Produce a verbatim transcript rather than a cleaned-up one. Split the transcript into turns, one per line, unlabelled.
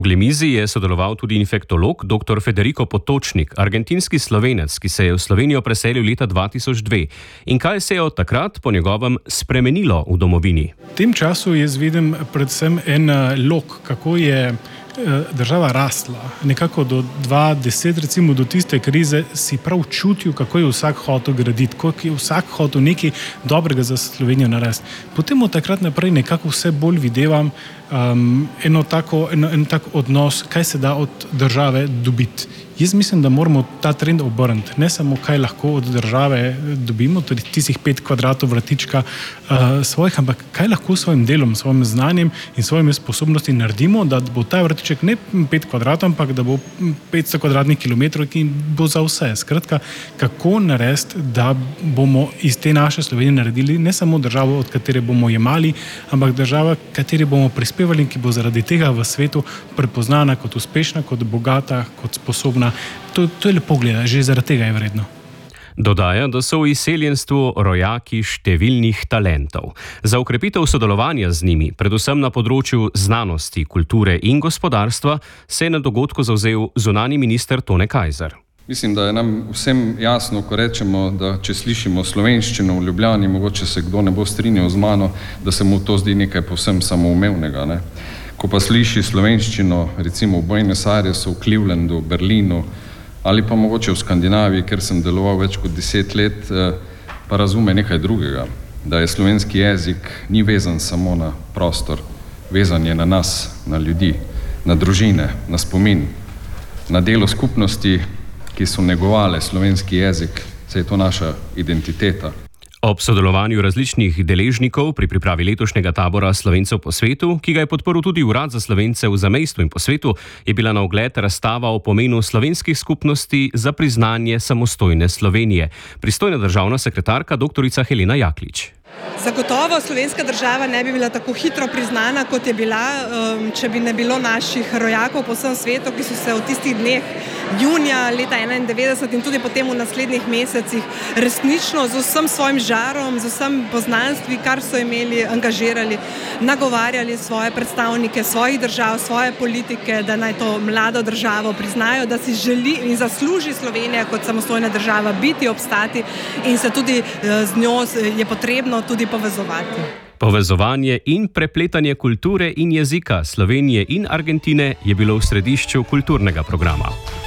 V Glemizi je sodeloval tudi infektolog dr. Federico Potočnik, argentinski Slovenec, ki se je v Slovenijo preselil leta dva tisoč dve. In kaj se je od takrat po njegovem spremenilo v domovini?
V tem času jaz vidim predvsem en lok, kako je država rastla. Nekako do dva tisoč deset, recimo do tiste krize, si prav čutil, kako je vsak hotel graditi, kako je vsak hotel nekaj dobrega za Slovenijo narediti. Potem od takrat naprej nekako vse bolj videvam um, eno tako, eno, en tak odnos, kaj se da od države dobiti. Jaz mislim, da moramo ta trend obrniti. Ne samo, kaj lahko od države dobimo, tudi tistih pet kvadratov vrtička uh, svojih, ampak kaj lahko s svojim delom, svojim znanjem in svojimi sposobnosti naredimo, da bo ta vrtiček ne pet kvadratov, ampak da bo petsto kvadratnih kilometrov, ki bo za vse. Skratka, kako narediti, da bomo iz te naše Slovenije naredili ne samo državo, od katere bomo jemali, ampak država, kateri bomo prispevali in ki bo zaradi tega v svetu prepoznana kot uspešna, kot bogata, kot sposobna. To, to je lepo gledati, že zaradi tega je vredno.
Dodaja, da so v izseljenstvu rojaki številnih talentov. Za okrepitev sodelovanja z njimi, predvsem na področju znanosti, kulture in gospodarstva, se je na dogodku zavzel zunanji minister Tone Kajzer.
Mislim, da je nam vsem jasno, ko rečemo, da če slišimo slovenščino v Ljubljani, mogoče se kdo ne bo strinjal z mano, da se mu to zdi nekaj povsem samoumevnega, ne? Ko pa sliši slovenščino, recimo v Buenos Airesu, v Clevelandu, v Berlinu ali pa mogoče v Skandinaviji, kjer sem deloval več kot deset let, pa razume nekaj drugega. Da je slovenski jezik ni vezan samo na prostor, vezan je na nas, na ljudi, na družine, na spomin, na delo skupnosti, ki so negovale slovenski jezik, saj je to naša identiteta.
Ob sodelovanju različnih deležnikov pri pripravi letošnjega tabora Slovencev po svetu, ki ga je podprl tudi Urad za Slovence v zamejstvu in po svetu, je bila na ogled razstava o pomenu slovenskih skupnosti za priznanje samostojne Slovenije. Pristojna državna sekretarka doktorica Helena Jaklič.
Zagotovo slovenska država ne bi bila tako hitro priznana, kot je bila, če bi ne bilo naših rojakov po vsem svetu, ki so se v tistih dneh junija leta enaindevetdeset in tudi potem v naslednjih mesecih resnično z vsem svojim žarom, z vsem poznanstvi, kar so imeli, angažirali, nagovarjali svoje predstavnike svojih držav, svoje politike, da naj to mlado državo priznajo, da si želi in zasluži Slovenija kot samostojna država biti, obstati in se tudi z njo je potrebno tudi povezovati.
Povezovanje in prepletanje kulture in jezika Slovenije in Argentine je bilo v središču kulturnega programa.